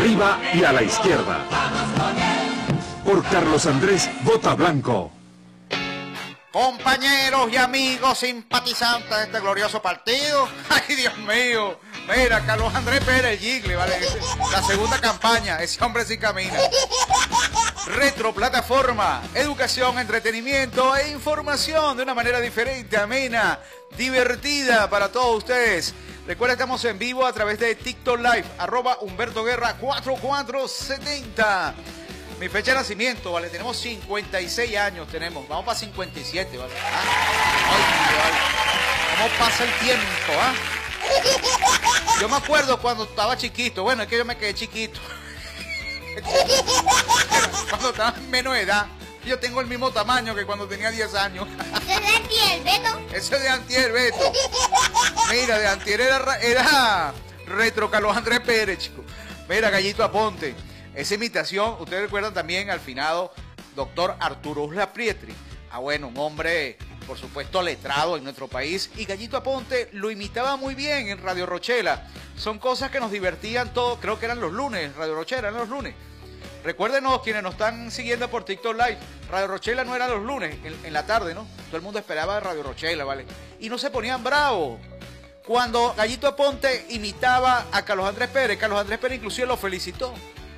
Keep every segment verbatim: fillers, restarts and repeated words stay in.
arriba y a la izquierda. Por Carlos Andrés Bota Blanco. Compañeros y amigos simpatizantes de este glorioso partido. Ay, Dios mío. Mira, Carlos Andrés Pérez Gigli, ¿vale? La segunda campaña, ese hombre sí camina. Retro Plataforma, educación, entretenimiento e información de una manera diferente, amena, divertida para todos ustedes. Recuerda, estamos en vivo a través de TikTok Live, arroba Humberto Guerra cuatro cuatro setenta. Mi fecha de nacimiento, ¿vale? Tenemos cincuenta y seis años, tenemos. Vamos para cincuenta y siete, ¿vale? ¿Ah? Ay, ¿vale? ¿Cómo pasa el tiempo, ah? Yo me acuerdo cuando estaba chiquito. Bueno, es que yo me quedé chiquito. Cuando estaba en menos edad. Yo tengo el mismo tamaño que cuando tenía diez años. ¿Eso es de antier, Beto? Eso es de antier, Beto. Mira, de antier era, era Retro Carlos Andrés Pérez, chico. Mira, Gallito Aponte. Esa imitación, ustedes recuerdan también al finado doctor Arturo Usla Prietri. Ah, bueno, un hombre, por supuesto, letrado en nuestro país. Y Gallito Aponte lo imitaba muy bien en Radio Rochela. Son cosas que nos divertían todos, creo que eran los lunes, Radio Rochela eran los lunes. Recuérdenos, quienes nos están siguiendo por TikTok Live, Radio Rochela no eran los lunes, en, en la tarde, ¿no? Todo el mundo esperaba Radio Rochela, ¿vale? Y no se ponían bravos. Cuando Gallito Aponte imitaba a Carlos Andrés Pérez, Carlos Andrés Pérez inclusive lo felicitó.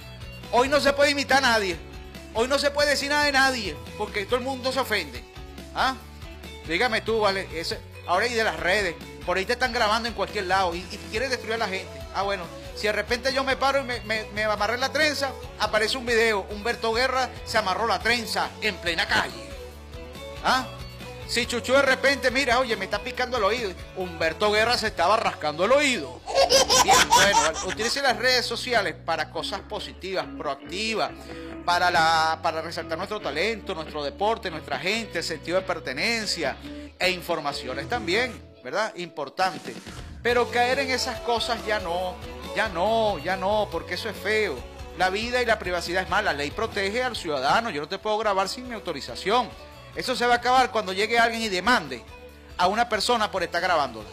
Hoy no se puede imitar a nadie. Hoy no se puede decir nada de nadie, porque todo el mundo se ofende. ¿Ah? Dígame tú, ¿vale? Ese, ahora hay de las redes. Por ahí te están grabando en cualquier lado y, y quieres destruir a la gente. Ah, bueno. Si de repente yo me paro y me, me, me amarré la trenza, aparece un video. Humberto Guerra se amarró la trenza en plena calle. ¿Ah? Si Chuchu de repente, mira, oye, me está picando el oído. Humberto Guerra se estaba rascando el oído. Bien, bueno, utilice las redes sociales para cosas positivas, proactivas, para, la, para resaltar nuestro talento, nuestro deporte, nuestra gente, el sentido de pertenencia e informaciones también, ¿verdad? Importante. Pero caer en esas cosas ya no, ya no, ya no, porque eso es feo. La vida y la privacidad es mala. La ley protege al ciudadano. Yo no te puedo grabar sin mi autorización. Eso se va a acabar cuando llegue alguien y demande a una persona por estar grabándola.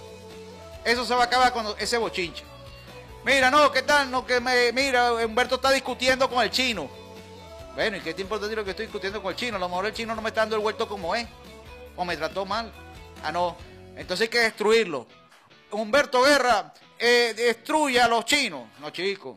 Eso se va a acabar cuando ese bochinche. Mira, no, ¿qué tal? No, que me, mira, Humberto está discutiendo con el chino. Bueno, ¿y qué te importa decir lo que estoy discutiendo con el chino? A lo mejor el chino no me está dando el vuelto como es. O me trató mal. Ah, no. Entonces hay que destruirlo. Humberto Guerra, eh, destruye a los chinos. No, chico.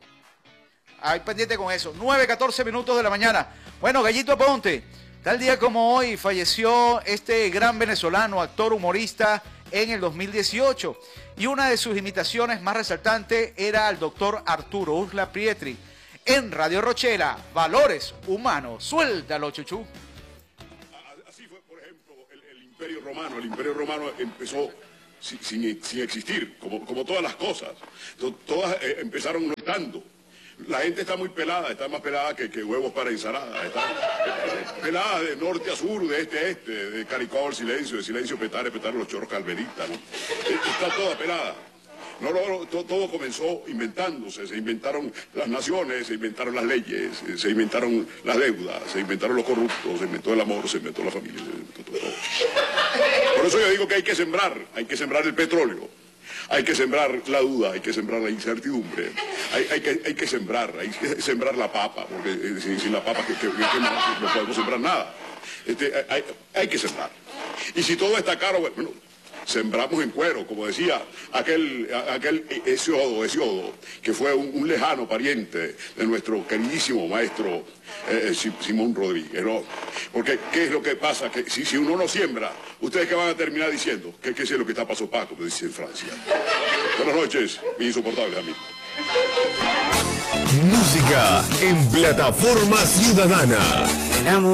Ahí pendiente con eso. nueve, catorce minutos de la mañana. Bueno, Gallito Aponte. Tal día como hoy falleció este gran venezolano, actor, humorista, en el dos mil dieciocho. Y una de sus imitaciones más resaltantes era al doctor Arturo Usla Prietri. En Radio Rochela, Valores Humanos. Suéltalo, Chuchu. Así fue, por ejemplo, el, el Imperio Romano. El Imperio Romano empezó sin, sin, sin existir, como, como todas las cosas. Todas eh, empezaron notando. La gente está muy pelada, está más pelada que, que huevos para ensalada. Está pelada de norte a sur, de este a este, de Caricó al silencio, de silencio petare, petare los chorros calveritas, ¿no? Está toda pelada. No, no, todo, todo comenzó inventándose, se inventaron las naciones, se inventaron las leyes, se inventaron las deudas, se inventaron los corruptos, se inventó el amor, se inventó la familia, se inventó todo. Por eso yo digo que hay que sembrar, hay que sembrar el petróleo. Hay que sembrar la duda, hay que sembrar la incertidumbre, hay, hay, que, hay que sembrar, hay que sembrar la papa, porque eh, sin, sin la papa que, que, que no, no podemos sembrar nada. Este, hay, hay que sembrar. Y si todo está caro, bueno, sembramos en cuero, como decía aquel, aquel Hesiodo, Hesiodo, que fue un, un lejano pariente de nuestro queridísimo maestro eh, Simón Rodríguez, ¿no? Porque, ¿qué es lo que pasa? Que si, si uno no siembra, ¿ustedes qué van a terminar diciendo? ¿Qué, qué es lo que está pasando, Paco? Me dice en Francia. Buenas noches, mi insoportable amigo. Música en Plataforma Ciudadana.